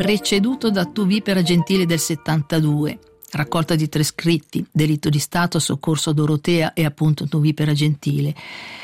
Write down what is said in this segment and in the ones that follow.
preceduto da Tu vipera gentile del 72, raccolta di 3 scritti, Delitto di Stato, Soccorso Dorotea e appunto Tu vipera gentile,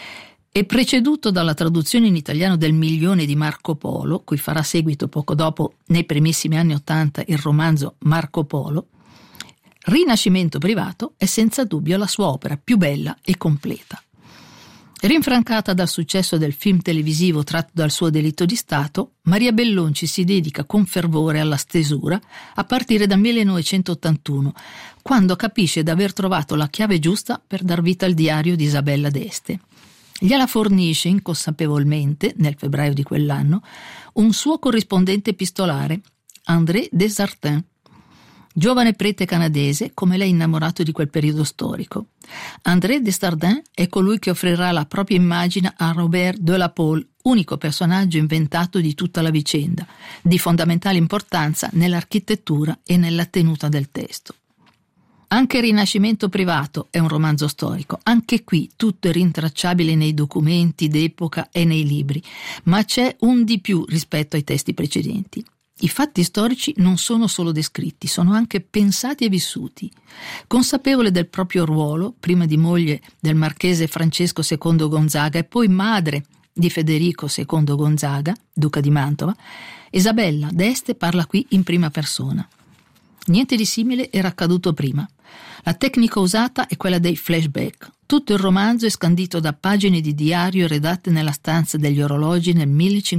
e preceduto dalla traduzione in italiano del Milione di Marco Polo, cui farà seguito poco dopo, nei primissimi anni '80, il romanzo Marco Polo. Rinascimento privato è senza dubbio la sua opera più bella e completa. Rinfrancata dal successo del film televisivo tratto dal suo Delitto di Stato, Maria Bellonci si dedica con fervore alla stesura a partire dal 1981, quando capisce di aver trovato la chiave giusta per dar vita al diario di Isabella d'Este. Gliela fornisce inconsapevolmente, nel febbraio di quell'anno, un suo corrispondente epistolare, André Desjardins, giovane prete canadese come lei innamorato di quel periodo storico. André Desjardins è colui che offrirà la propria immagine a Robert de la Pole, unico personaggio inventato di tutta la vicenda, di fondamentale importanza nell'architettura e nella tenuta del testo. Anche Rinascimento privato è un romanzo storico, anche qui tutto è rintracciabile nei documenti d'epoca e nei libri, ma c'è un di più rispetto ai testi precedenti. I fatti storici non sono solo descritti, sono anche pensati e vissuti. Consapevole del proprio ruolo, prima di moglie del marchese Francesco II Gonzaga e poi madre di Federico II Gonzaga, duca di Mantova, Isabella d'Este parla qui in prima persona. Niente di simile era accaduto prima. La tecnica usata è quella dei flashback. Tutto il romanzo è scandito da pagine di diario redatte nella stanza degli orologi nel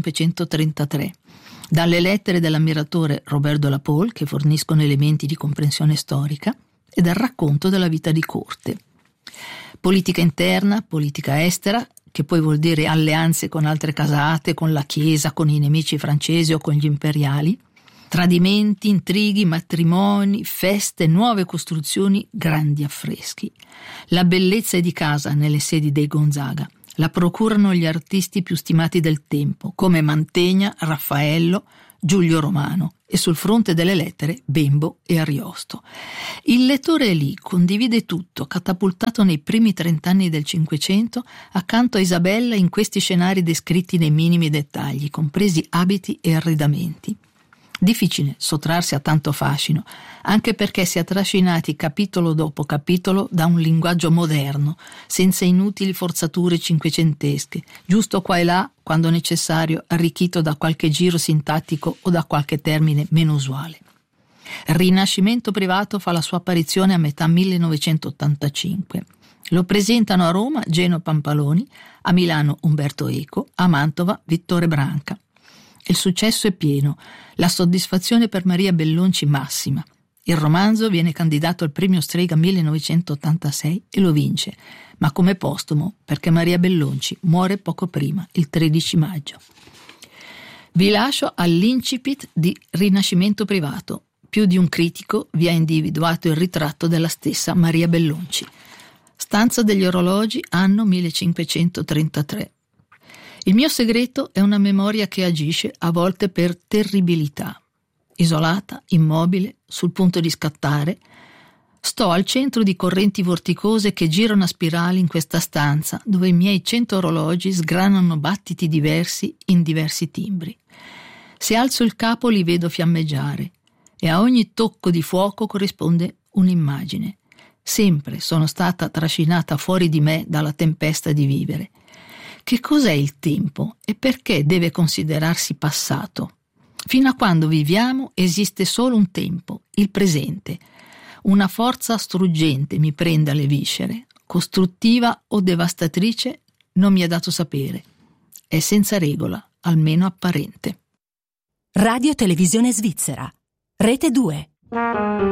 1533. Dalle lettere dell'ammiratore Robert de la Pole, che forniscono elementi di comprensione storica, e dal racconto della vita di corte. Politica interna, politica estera, che poi vuol dire alleanze con altre casate, con la Chiesa, con i nemici francesi o con gli imperiali, tradimenti, intrighi, matrimoni, feste, nuove costruzioni, grandi affreschi. La bellezza è di casa nelle sedi dei Gonzaga. La procurano gli artisti più stimati del tempo, come Mantegna, Raffaello, Giulio Romano, e sul fronte delle lettere Bembo e Ariosto. Il lettore è lì, condivide tutto, catapultato nei primi 30 anni del Cinquecento, accanto a Isabella in questi scenari descritti nei minimi dettagli, compresi abiti e arredamenti. Difficile sottrarsi a tanto fascino, anche perché si è trascinati capitolo dopo capitolo da un linguaggio moderno, senza inutili forzature cinquecentesche, giusto qua e là, quando necessario, arricchito da qualche giro sintattico o da qualche termine meno usuale. Rinascimento privato fa la sua apparizione a metà 1985. Lo presentano a Roma Geno Pampaloni, a Milano Umberto Eco, a Mantova Vittore Branca. Il successo è pieno, la soddisfazione per Maria Bellonci massima. Il romanzo viene candidato al premio Strega 1986 e lo vince, ma come postumo, perché Maria Bellonci muore poco prima, il 13 maggio. Vi lascio all'incipit di Rinascimento privato. Più di un critico vi ha individuato il ritratto della stessa Maria Bellonci. Stanza degli orologi, anno 1533. Il mio segreto è una memoria che agisce a volte per terribilità. Isolata, immobile, sul punto di scattare, sto al centro di correnti vorticose che girano a spirali in questa stanza, dove i miei 100 orologi sgranano battiti diversi in diversi timbri. Se alzo il capo li vedo fiammeggiare e a ogni tocco di fuoco corrisponde un'immagine. Sempre sono stata trascinata fuori di me dalla tempesta di vivere. Che cos'è il tempo e perché deve considerarsi passato? Fino a quando viviamo esiste solo un tempo, il presente. Una forza struggente mi prende alle viscere, costruttiva o devastatrice non mi è dato sapere. È senza regola, almeno apparente. Radio Televisione Svizzera, Rete 2.